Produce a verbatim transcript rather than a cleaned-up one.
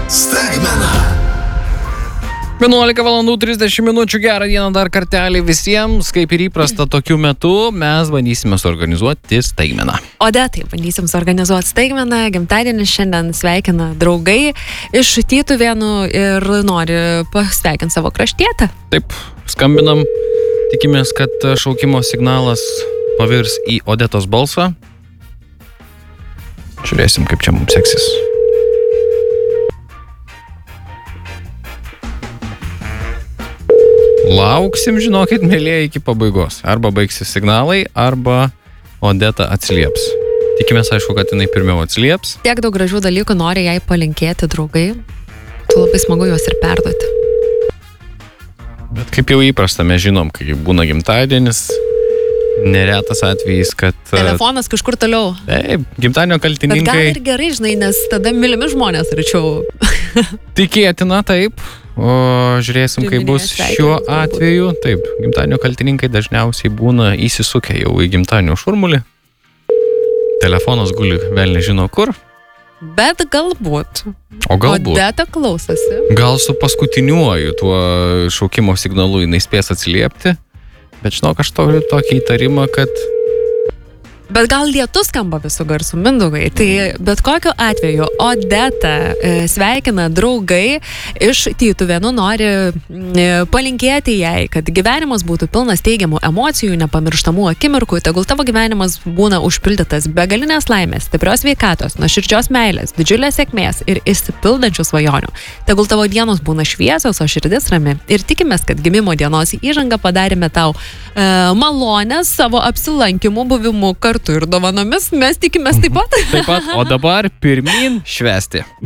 Staigmena. vienuolika valandų trisdešimt minučių, gerą dieną dar kartelį visiems. Kaip ir įprasta tokiu metu, mes bandysime suorganizuoti staigmeną. Odetai, bandysim suorganizuoti staigmeną. Gimtadienį šiandien sveikina draugai iš Tytuvėnų ir nori pasveikinti savo kraštietę. Taip, skambinam. Tikimės, kad šaukimo signalas pavirs į Odetos balsą. Žiūrėsim, kaip čia mums seksis. Lauksim, žinokit, mėlėjai, iki pabaigos. Arba baigsis signalai, arba Odeta atsilieps. Tikimės, aišku, kad jinai pirmiau atsilieps. Tiek daug gražių dalykų nori jai palinkėti draugai. Tu labai smagu juos ir perduoti. Bet kaip jau įprasta, mes žinom, kai būna gimtadienis, neretas atvejis, kad... Telefonas kažkur toliau. Taip, gimtadienio kaltininkai... Bet gal ir gerai, žinai, nes tada mylimi žmonės arčiau. Tikėtina, taip. O žiūrėsim, kaip bus šiuo atveju. Taip, gimtadienio kaltininkai dažniausiai būna įsisukę jau į gimtadienio šurmulį. Telefonas guli vėl nežino kur. Bet galbūt. O galbūt. Odeta klausosi. Gal su paskutiniuoju tuo šaukimo signalu jinai spės atsiliepti. Bet žinok, aš turiu tokį įtarimą, kad... Bet gal lietus skamba visų garsų, Mindaugai. Tai bet kokiu atveju Odeta e, sveikina draugai iš Tytuvėnų, nori e, palinkėti jai, kad gyvenimas būtų pilnas teigiamų emocijų, nepamirštamų akimirkų, tegul tavo gyvenimas būna užpildytas begalinės laimės, stiprios sveikatos, nuoširdžios meilės, didžiulės sėkmės ir išsipildančių svajonių. Tegul tavo dienos būna šviesios, o širdis rami. Ir tikimės, kad gimimo dienos įžangą padarėme tau e, malonės savo apsilankimu, buvimu kartu ir dovanomis, mes tikimės taip pat. Taip pat, o dabar pirmin švęsti.